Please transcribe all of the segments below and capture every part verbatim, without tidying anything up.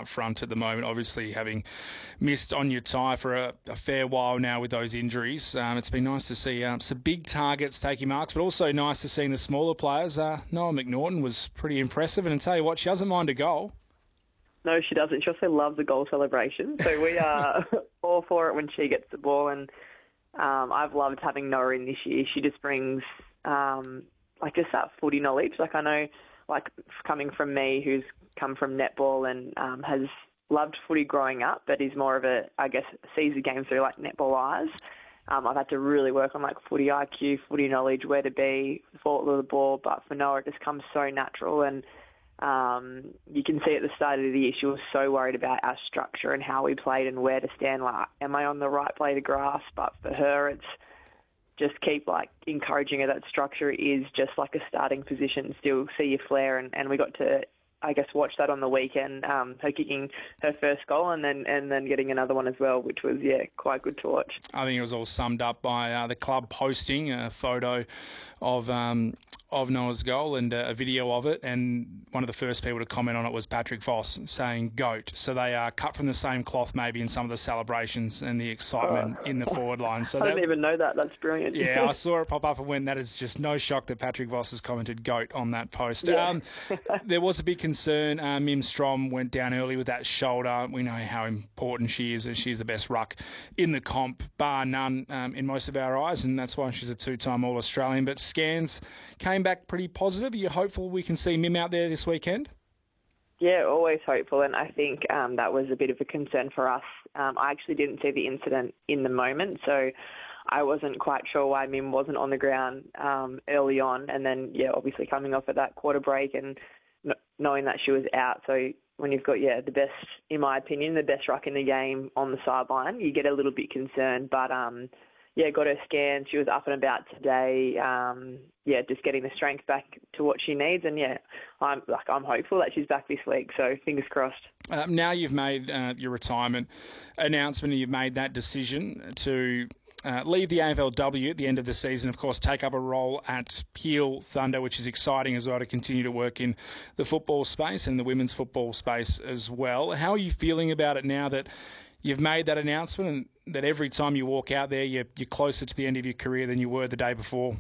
up front at the moment, obviously having missed Anya Tai for a, a fair while now with those injuries. Um, it's been nice to see um, some big targets taking marks, but also nice to see the smaller players. Uh, Noah McNaughton was pretty impressive, and I tell you what, she doesn't mind a goal. No, she doesn't. She also loves the goal celebration. So we are all for it when she gets the ball. And um, I've loved having Noah in this year. She just brings, um, like, just that footy knowledge. Like, I know, like, coming from me, who's come from netball and um, has loved footy growing up, but is more of a, I guess, sees the game through, like, netball eyes. Um, I've had to really work on, like, footy I Q, footy knowledge, where to be, fall of the ball. But for Noah, it just comes so natural. And Um, you can see at the start of the year she was so worried about our structure and how we played and where to stand. Like, am I on the right blade of grass? But for her, it's just keep like encouraging her that structure is just like a starting position. Still see your flair, and, and we got to, I guess, watch that on the weekend. Um, her kicking her first goal and then and then getting another one as well, which was yeah quite good to watch. I think it was all summed up by uh, the club posting a photo of um, of Noah's goal and uh, a video of it, and one of the first people to comment on it was Patrick Voss saying "goat." So they are cut from the same cloth, maybe in some of the celebrations and the excitement oh. in the forward line. So I didn't that, even know that. That's brilliant. Yeah, I saw it pop up and went, that is just no shock that Patrick Voss has commented "goat" on that post. Yeah. Um, there was a big concern. Uh, Mim Strom went down early with that shoulder. We know how important she is, and she's the best ruck in the comp, bar none, um, in most of our eyes, and that's why she's a two-time All-Australian. But scans came back pretty positive. Are you hopeful we can see Mim out there this weekend? Yeah, always hopeful, and I think um, that was a bit of a concern for us. Um, I actually didn't see the incident in the moment, so I wasn't quite sure why Mim wasn't on the ground um, early on, and then, yeah, obviously coming off at that quarter break and n- knowing that she was out. So when you've got, yeah, the best, in my opinion, the best ruck in the game on the sideline, you get a little bit concerned, but um, yeah, got her scan. She was up and about today. Um, yeah, just getting the strength back to what she needs. And yeah, I'm like I'm hopeful that she's back this week. So fingers crossed. Uh, now you've made uh, your retirement announcement, and you've made that decision to uh, leave the A F L W at the end of the season. Of course, take up a role at Peel Thunder, which is exciting as well to continue to work in the football space and the women's football space as well. How are you feeling about it now that you've made that announcement, and that every time you walk out there, you're, you're closer to the end of your career than you were the day before?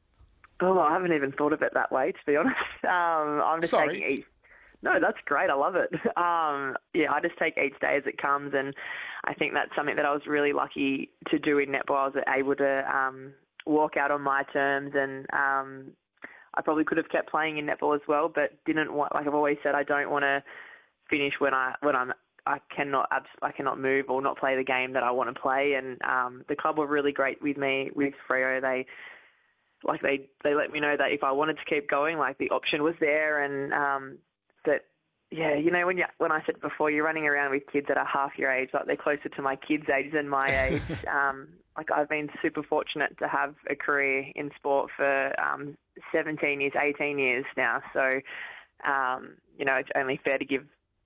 Oh, I haven't even thought of it that way, to be honest. Um, I'm just Sorry. taking each. No, that's great. I love it. Um, yeah, I just take each day as it comes, and I think that's something that I was really lucky to do in netball. I was able to um, walk out on my terms, and um, I probably could have kept playing in netball as well, but didn't want. Like I've always said, I don't want to finish when I when I'm. I cannot I cannot move or not play the game that I want to play. And um, the club were really great with me, with Freo. They like they, they let me know that if I wanted to keep going, like the option was there, and um, that yeah, you know when you when I said before, you're running around with kids that are half your age, like they're closer to my kids' age than my age. um, like I've been super fortunate to have a career in sport for um, seventeen years, eighteen years now. So um, you know, it's only fair to give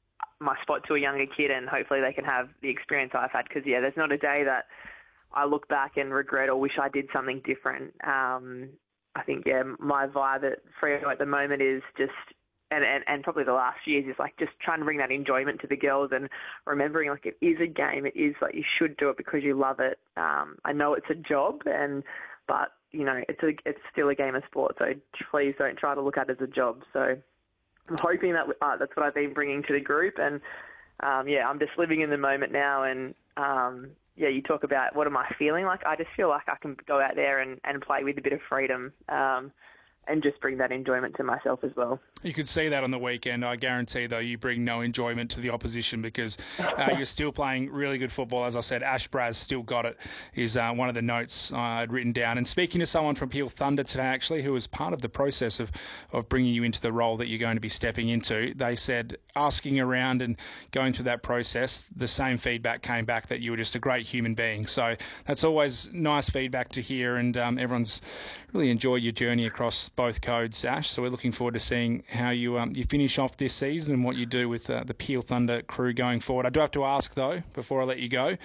my spot to a younger kid, and hopefully they can have the experience I've had, because yeah, there's not a day that I look back and regret or wish I did something different. Um, I think yeah, my vibe at Freo at the moment is just, and, and, and probably the last few years is like just trying to bring that enjoyment to the girls, and remembering like it is a game, it is like you should do it because you love it. Um, I know it's a job, and but you know it's a it's still a game of sport, so please don't try to look at it as a job. So I'm hoping that uh, that's what I've been bringing to the group, and um, yeah, I'm just living in the moment now. And um, yeah, you talk about what am I feeling like? I just feel like I can go out there and, and play with a bit of freedom, um, and just bring that enjoyment to myself as well. You could see that on the weekend. I guarantee, though, you bring no enjoyment to the opposition, because uh, you're still playing really good football. As I said, Ash Braz still got it, is uh, one of the notes I'd written down. And speaking to someone from Peel Thunder today, actually, who was part of the process of, of bringing you into the role that you're going to be stepping into, they said, asking around and going through that process, the same feedback came back that you were just a great human being. So that's always nice feedback to hear, and um, everyone's really enjoyed your journey across both codes, Ash. So we're looking forward to seeing how you um, you finish off this season and what you do with uh, the Peel Thunder crew going forward. I do have to ask, though, before I let you go,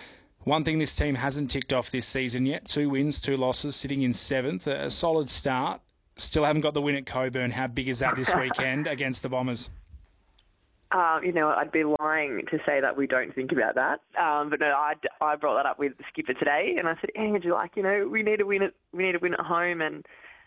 one thing this team hasn't ticked off this season yet: two wins, two losses, sitting in seventh, a solid start. Still haven't got the win at Coburn. How big is that this weekend against the Bombers? Um, you know, I'd be lying to say that we don't think about that. Um, but no, I, I brought that up with the skipper today, and I said, Andrew, like, you know, we need to win it. We need to win at home, and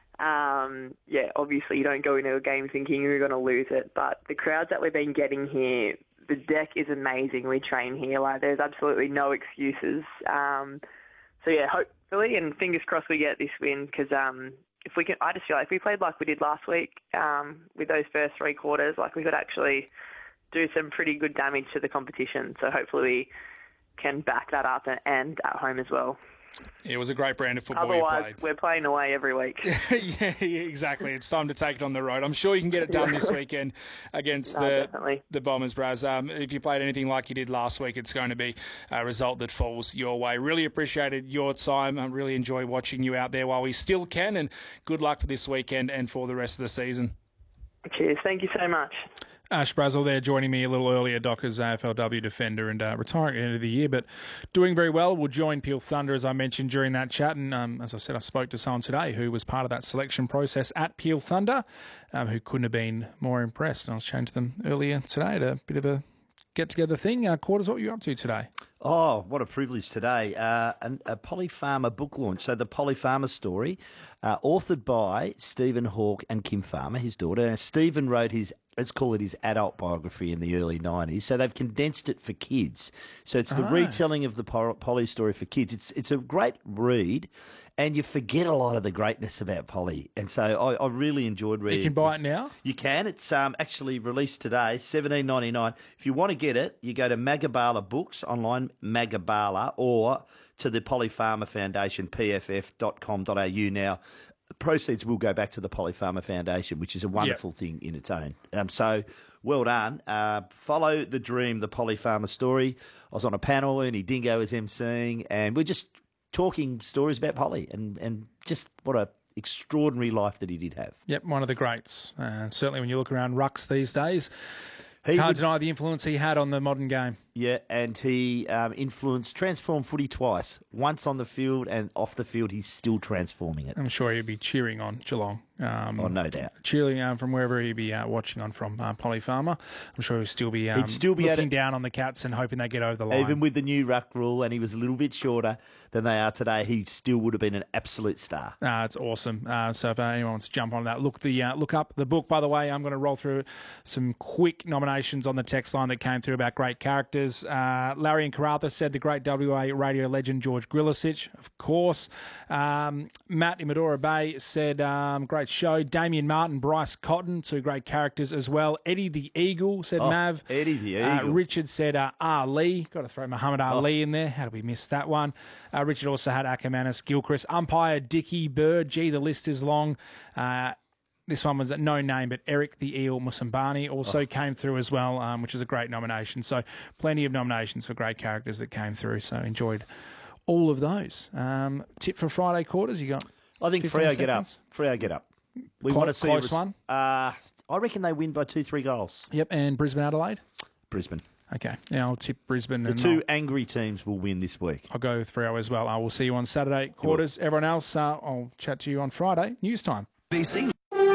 um, yeah, obviously you don't go into a game thinking you're going to lose it. But the crowds that we've been getting here, the deck is amazing. We train here, like there's absolutely no excuses. Um, so yeah, hopefully, and fingers crossed, we get this win because um, if we can, I just feel like if we played like we did last week um, with those first three quarters, like we could actually do some pretty good damage to the competition. So hopefully we can back that up and at home as well. It was a great brand of football Otherwise, you played. we're playing away every week. yeah, exactly. It's time to take it on the road. I'm sure you can get it done this weekend against no, the definitely. the Bombers, Braz. Um, if you played anything like you did last week, it's going to be a result that falls your way. Really appreciated your time. I really enjoy watching you out there while we still can, and good luck for this weekend and for the rest of the season. Cheers. Thank you so much. Ash Brazel there joining me a little earlier, Dockers A F L W defender and uh, retiring at the end of the year, but doing very well. Will join Peel Thunder, as I mentioned during that chat. And um, as I said, I spoke to someone today who was part of that selection process at Peel Thunder, um, who couldn't have been more impressed. And I was chatting to them earlier today at a bit of a get-together thing. Uh, Quarters, what were you up to today? Oh, what a privilege today. Uh, an, a Polly Farmer book launch. So the Polly Farmer story, uh, authored by Stephen Hawke and Kim Farmer, his daughter. Now, Stephen wrote his, let's call it his adult biography in the early nineties. So they've condensed it for kids. So it's the Oh. retelling of the Polly story for kids. It's it's a great read, and you forget a lot of the greatness about Polly. And so I, I really enjoyed reading. You can buy it now? You can. It's um, actually released today, seventeen ninety-nine. If you want to get it, you go to Magabala Books online, Magabala, or to the Polly Farmer Foundation, p f f dot com dot a u. Now, proceeds will go back to the Polly Farmer Foundation, which is a wonderful yep. thing in its own. Um, so, well done. Uh, follow the dream, the Polly Farmer story. I was on a panel, Ernie Dingo was emceeing, and we're just talking stories about Polly and, and just what a extraordinary life that he did have. Yep, one of the greats. Uh, certainly when you look around rucks these days, he can't would, deny the influence he had on the modern game. Yeah, and he um, influenced, transformed footy twice. Once on the field and off the field, he's still transforming it. I'm sure he'd be cheering on Geelong. Um, oh, no doubt. Cheering um, from wherever he'd be uh, watching on from, uh, Polly Farmer. I'm sure he'd still be, um, he'd still be looking at down on the Cats and hoping they get over the line. Even with the new ruck rule, and he was a little bit shorter than they are today, he still would have been an absolute star. Uh, it's awesome. Uh, so if uh, anyone wants to jump on that, look the uh, look up the book. By the way, I'm going to roll through some quick nominations on the text line that came through about great characters. Uh, Larry and Karatha said the great W A radio legend George Grillisich, of course. Um, Matt in Medora Bay said um, great show. Damien Martin, Bryce Cotton, two great characters as well. Eddie the Eagle, said oh, Mav. Eddie the Eagle. Uh, Richard said uh, Ali. Got to throw Muhammad oh. Ali in there. How did we miss that one? Uh, Richard also had Ackermanis, Gilchrist, umpire Dickie Bird. Gee, the list is long. Uh, This one was a no name, but Eric the Eel Musambani also oh. came through as well, um, which is a great nomination. So plenty of nominations for great characters that came through. So enjoyed all of those. Um, tip for Friday quarters, you got? I think Freo get up. Freo get up. We Close, want to see close res- one. Uh, I reckon they win by two, three goals. Yep, and Brisbane Adelaide. Brisbane. Okay, now I'll tip Brisbane. The and two I'll, angry teams will win this week. I'll go with Freo as well. I will see you on Saturday quarters. Everyone else, uh, I'll chat to you on Friday news time. B C.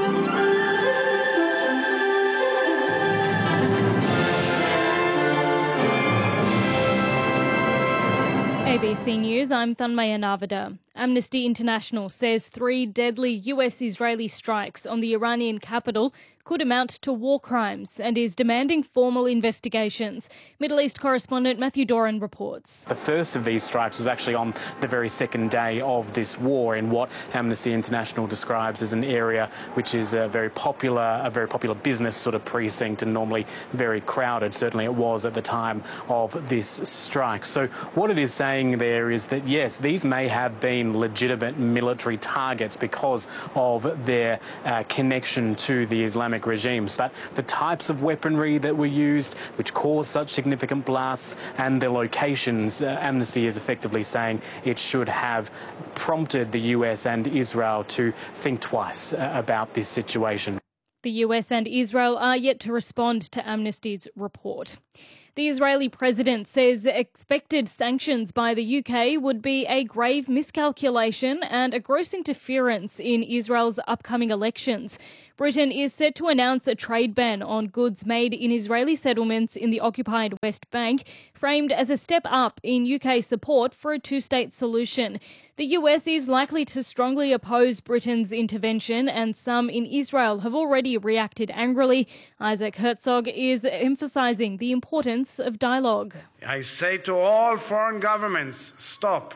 A B C News, I'm Thanmaya Navada. Amnesty International says three deadly U S-Israeli strikes on the Iranian capital could amount to war crimes and is demanding formal investigations. Middle East correspondent Matthew Doran reports. The first of these strikes was actually on the very second day of this war in what Amnesty International describes as an area which is a very popular, a very popular business sort of precinct and normally very crowded. Certainly it was at the time of this strike. So what it is saying there is that, yes, these may have been legitimate military targets because of their uh, connection to the Islamic regimes, but the types of weaponry that were used which caused such significant blasts and the locations, uh, Amnesty is effectively saying it should have prompted the U S and Israel to think twice uh, about this situation. The U S and Israel are yet to respond to Amnesty's report. The Israeli president says expected sanctions by the U K would be a grave miscalculation and a gross interference in Israel's upcoming elections. Britain is set to announce a trade ban on goods made in Israeli settlements in the occupied West Bank, framed as a step up in U K support for a two-state solution. The U S is likely to strongly oppose Britain's intervention, and some in Israel have already reacted angrily. Isaac Herzog is emphasising the importance of dialogue. I say to all foreign governments, stop.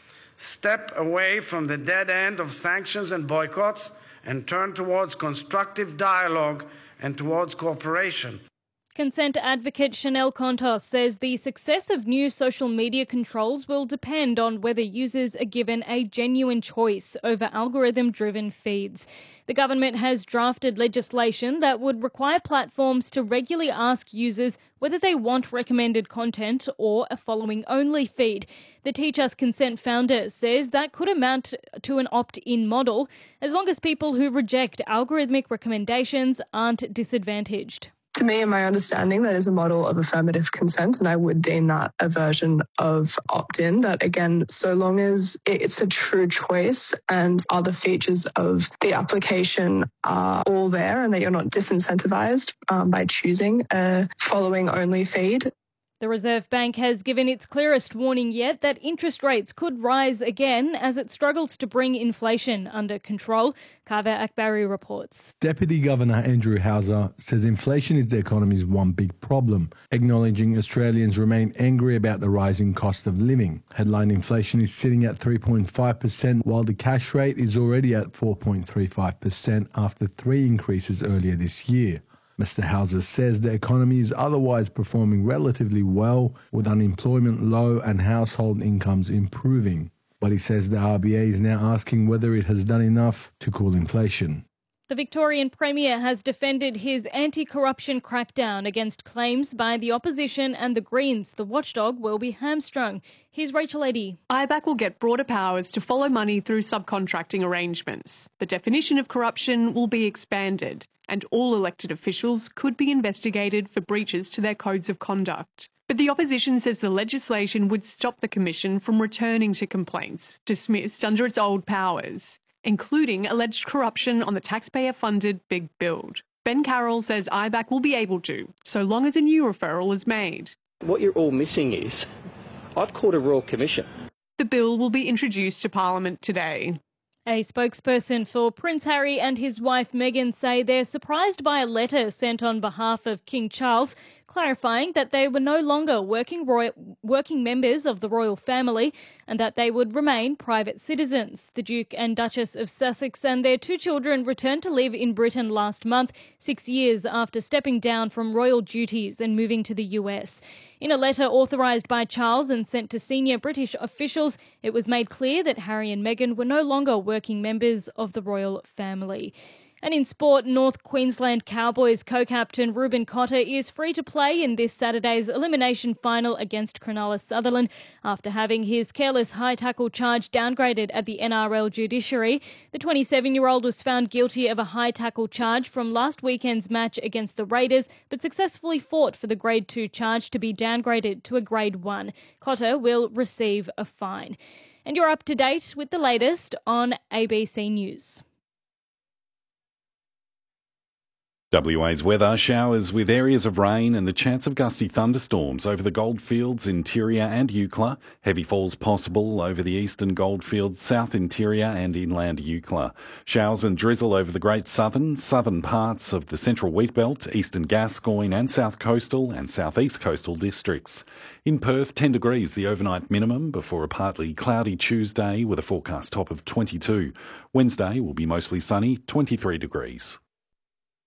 Step away from the dead end of sanctions and boycotts and turn towards constructive dialogue and towards cooperation. Consent advocate Chanel Contos says the success of new social media controls will depend on whether users are given a genuine choice over algorithm-driven feeds. The government has drafted legislation that would require platforms to regularly ask users whether they want recommended content or a following-only feed. The Teach Us Consent founder says that could amount to an opt-in model, as long as people who reject algorithmic recommendations aren't disadvantaged. To me, in my understanding, that is a model of affirmative consent, and I would deem that a version of opt-in, that again, so long as it's a true choice and other features of the application are all there and that you're not disincentivized um, by choosing a following-only feed. The Reserve Bank has given its clearest warning yet that interest rates could rise again as it struggles to bring inflation under control. Kaveh Akbari reports. Deputy Governor Andrew Hauser says inflation is the economy's one big problem, acknowledging Australians remain angry about the rising cost of living. Headline inflation is sitting at three point five percent, while the cash rate is already at four point three five percent after three increases earlier this year. Mister Hauser says the economy is otherwise performing relatively well, with unemployment low and household incomes improving. But he says the R B A is now asking whether it has done enough to cool inflation. The Victorian Premier has defended his anti-corruption crackdown against claims by the opposition and the Greens the watchdog will be hamstrung. Here's Rachel Eddy. I BAC will get broader powers to follow money through subcontracting arrangements. The definition of corruption will be expanded, and all elected officials could be investigated for breaches to their codes of conduct. But the opposition says the legislation would stop the Commission from returning to complaints dismissed under its old powers, including alleged corruption on the taxpayer-funded Big Build. Ben Carroll says I BAC will be able to, so long as a new referral is made. What you're all missing is, I've called a Royal Commission. The bill will be introduced to Parliament today. A spokesperson for Prince Harry and his wife Meghan say they're surprised by a letter sent on behalf of King Charles clarifying that they were no longer working royal, working members of the royal family and that they would remain private citizens. The Duke and Duchess of Sussex and their two children returned to live in Britain last month, six years after stepping down from royal duties and moving to the U S. In a letter authorised by Charles and sent to senior British officials, it was made clear that Harry and Meghan were no longer working members of the royal family. And in sport, North Queensland Cowboys co-captain Reuben Cotter is free to play in this Saturday's elimination final against Cronulla Sutherland after having his careless high tackle charge downgraded at the N R L judiciary. The twenty-seven-year-old was found guilty of a high tackle charge from last weekend's match against the Raiders, but successfully fought for the Grade two charge to be downgraded to a Grade one. Cotter will receive a fine. And you're up to date with the latest on A B C News. W A's weather, showers with areas of rain and the chance of gusty thunderstorms over the Goldfields, interior and Eucla. Heavy falls possible over the eastern Goldfields, south interior and inland Eucla. Showers and drizzle over the Great Southern, southern parts of the central Wheatbelt, eastern Gascoyne and south coastal and southeast coastal districts. In Perth, ten degrees the overnight minimum before a partly cloudy Tuesday with a forecast top of twenty-two. Wednesday will be mostly sunny, twenty-three degrees.